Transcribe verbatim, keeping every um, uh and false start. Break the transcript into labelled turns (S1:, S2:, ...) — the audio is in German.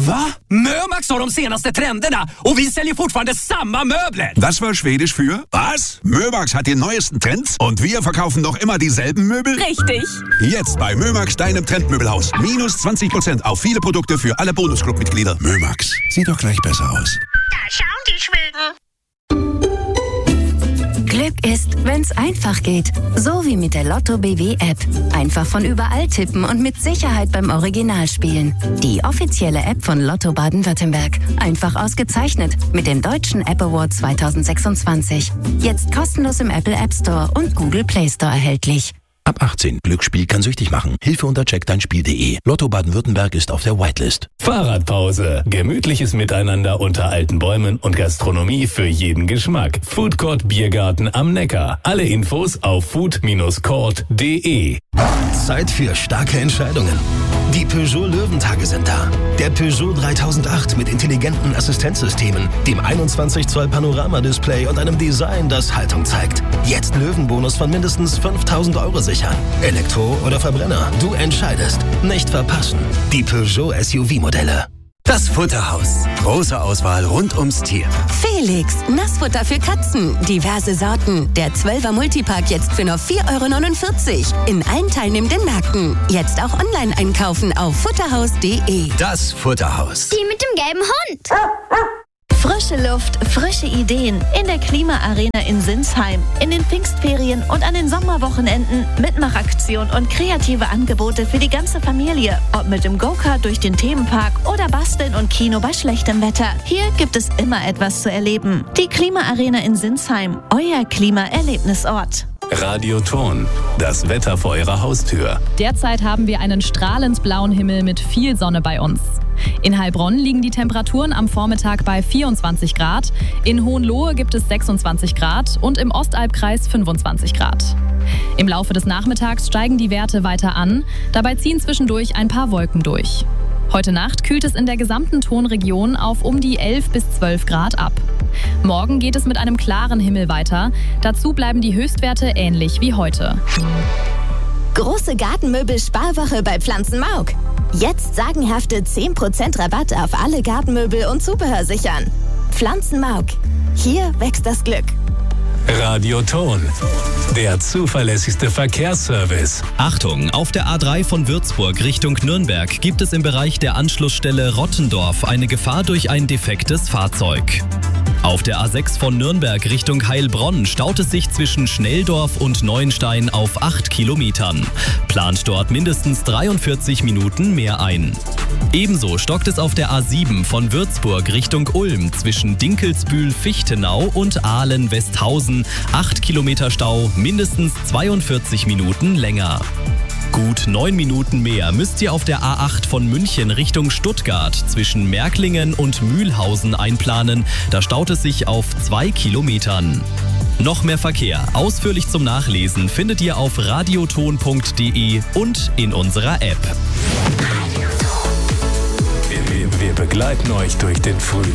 S1: Va?
S2: Mömax har de senaste trenderna och vi säljer fortfarande samma möbler.
S1: Das war Schwedisch für was? Mömax hat die neuesten Trends und wir verkaufen noch immer dieselben Möbel?
S3: Richtig.
S1: Jetzt bei Mömax, deinem Trendmöbelhaus. Minus zwanzig Prozent auf viele Produkte für alle Bonusclub-Mitglieder. Mömax, sieht doch gleich besser aus.
S4: Da schauen die Schweden.
S5: Glück ist, wenn's einfach geht. So wie mit der Lotto B W App. Einfach von überall tippen und mit Sicherheit beim Original spielen. Die offizielle App von Lotto Baden-Württemberg. Einfach ausgezeichnet mit dem Deutschen App Award zwanzig sechsundzwanzig. Jetzt kostenlos im Apple App Store und Google Play Store erhältlich.
S6: Ab achtzehn. Glücksspiel kann süchtig machen. Hilfe unter check dein Spiel punkt de. Lotto Baden-Württemberg ist auf der Whitelist.
S7: Fahrradpause. Gemütliches Miteinander unter alten Bäumen und Gastronomie für jeden Geschmack. Foodcourt Biergarten am Neckar. Alle Infos auf food Bindestrich court punkt de.
S6: Zeit für starke Entscheidungen. Die Peugeot Löwentage sind da. Der Peugeot dreitausendacht mit intelligenten Assistenzsystemen, dem einundzwanzig Zoll Panoramadisplay und einem Design, das Haltung zeigt. Jetzt Löwenbonus von mindestens fünftausend Euro sichern. Elektro oder Verbrenner, du entscheidest. Nicht verpassen. Die Peugeot S U V-Modelle.
S8: Das Futterhaus. Große Auswahl rund ums Tier.
S5: Felix, Nassfutter für Katzen. Diverse Sorten. Der zwölfer Multipack jetzt für nur vier Euro neunundvierzig. In allen teilnehmenden Märkten. Jetzt auch online einkaufen auf futterhaus punkt de.
S8: Das Futterhaus.
S4: Die mit dem gelben Hund.
S3: Frische Luft, frische Ideen in der Klimaarena in Sinsheim. In den Pfingstferien und an den Sommerwochenenden Mitmachaktion und kreative Angebote für die ganze Familie. Ob mit dem Go-Kart durch den Themenpark oder Basteln und Kino bei schlechtem Wetter. Hier gibt es immer etwas zu erleben. Die Klimaarena in Sinsheim, euer Klimaerlebnisort.
S7: Radioton. Das Wetter vor Ihrer Haustür.
S9: Derzeit haben wir einen strahlend blauen Himmel mit viel Sonne bei uns. In Heilbronn liegen die Temperaturen am Vormittag bei vierundzwanzig Grad, in Hohenlohe gibt es sechsundzwanzig Grad und im Ostalbkreis fünfundzwanzig Grad. Im Laufe des Nachmittags steigen die Werte weiter an, dabei ziehen zwischendurch ein paar Wolken durch. Heute Nacht kühlt es in der gesamten Tonregion auf um die elf bis zwölf Grad ab. Morgen geht es mit einem klaren Himmel weiter, dazu bleiben die Höchstwerte ähnlich wie heute.
S5: Große Gartenmöbel-Sparwoche bei Pflanzenmauk. Jetzt sagenhafte zehn Prozent Rabatt auf alle Gartenmöbel und Zubehör sichern. Pflanzenmauk. Hier wächst das Glück.
S7: Radioton. Der zuverlässigste Verkehrsservice.
S10: Achtung, auf der A drei von Würzburg Richtung Nürnberg gibt es im Bereich der Anschlussstelle Rottendorf eine Gefahr durch ein defektes Fahrzeug. Auf der A sechs von Nürnberg Richtung Heilbronn staut es sich zwischen Schnelldorf und Neuenstein auf acht Kilometern. Plant dort mindestens dreiundvierzig Minuten mehr ein. Ebenso stockt es auf der A sieben von Würzburg Richtung Ulm zwischen Dinkelsbühl-Fichtenau und Aalen-Westhausen. acht Kilometer Stau, mindestens zweiundvierzig Minuten länger. Gut neun Minuten mehr müsst ihr auf der A acht von München Richtung Stuttgart zwischen Märklingen und Mühlhausen einplanen. Da staut es sich auf zwei Kilometern. Noch mehr Verkehr, ausführlich zum Nachlesen, findet ihr auf radioton punkt de und in unserer App.
S7: Wir, wir begleiten euch durch den Frühling.